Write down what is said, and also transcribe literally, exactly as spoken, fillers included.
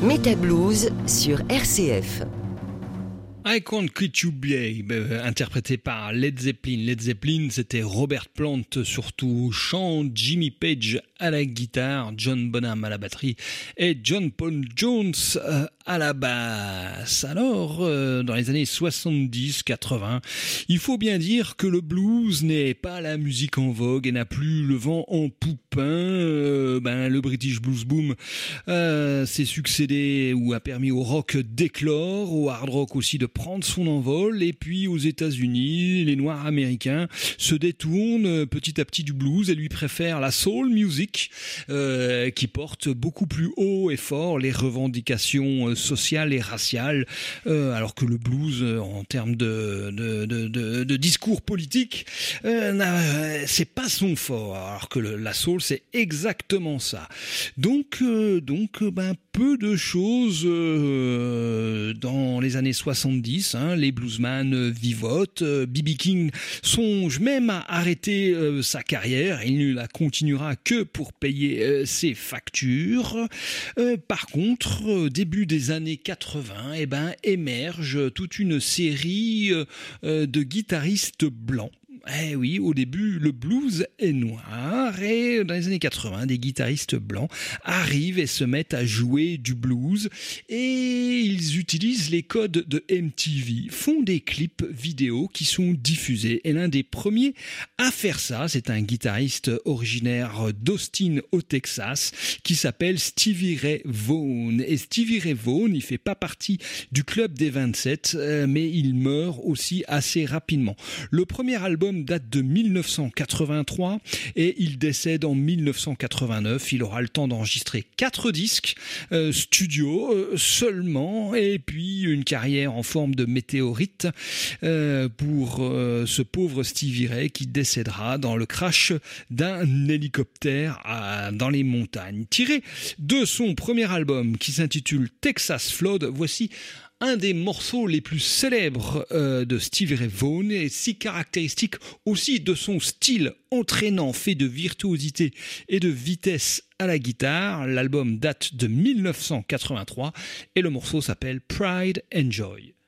Métablues sur R C F. I Can't Quit You Babe, euh, interprété par Led Zeppelin. Led Zeppelin, c'était Robert Plant surtout, chant, Jimmy Page à la guitare, John Bonham à la batterie et John Paul Jones euh, à la basse. Alors, euh, dans les années soixante-dix quatre-vingts, il faut bien dire que le blues n'est pas la musique en vogue et n'a plus le vent en poupin. Euh, ben, le British Blues Boom euh, s'est succédé ou a permis au rock d'éclore, au hard rock aussi de prendre son envol, et puis aux États-Unis, les Noirs américains se détournent petit à petit du blues et lui préfèrent la soul music, euh, qui porte beaucoup plus haut et fort les revendications sociales et raciales, euh, alors que le blues, en termes de, de, de, de, de discours politique, euh, c'est pas son fort, alors que le, la soul, c'est exactement ça. Donc, euh, donc ben, peu de choses euh, dans les années soixante-dix. Hein, les bluesman vivotent. B B King songe même à arrêter euh, sa carrière. Il ne la continuera que pour payer euh, ses factures. Euh, par contre, euh, début des années quatre-vingts, eh ben, émerge toute une série euh, de guitaristes blancs. Eh oui, au début, le blues est noir et dans les années quatre-vingts, des guitaristes blancs arrivent et se mettent à jouer du blues et ils utilisent les codes de M T V, font des clips vidéo qui sont diffusés. Et l'un des premiers à faire ça, c'est un guitariste originaire d'Austin au Texas qui s'appelle Stevie Ray Vaughan. Et Stevie Ray Vaughan, il fait pas partie du club des vingt-sept, mais il meurt aussi assez rapidement. Le premier album date de dix-neuf cent quatre-vingt-trois et il décède en dix-neuf cent quatre-vingt-neuf. Il aura le temps d'enregistrer quatre disques euh, studio euh, seulement, et puis une carrière en forme de météorite euh, pour euh, ce pauvre Stevie Ray qui décédera dans le crash d'un hélicoptère à, dans les montagnes. Tiré de son premier album qui s'intitule Texas Flood, voici un des morceaux les plus célèbres euh, de Stevie Ray Vaughan, et si caractéristique aussi de son style entraînant, fait de virtuosité et de vitesse à la guitare. L'album date de dix-neuf cent quatre-vingt-trois et le morceau s'appelle Pride and Joy.